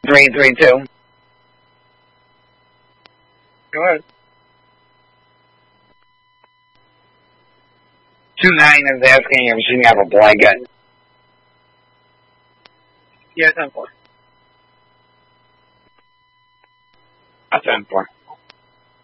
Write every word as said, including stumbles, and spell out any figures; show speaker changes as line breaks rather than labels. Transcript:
three three two.
Go ahead.
Two nine is asking if she can have a blanket.
Yeah, ten four.
A ten four.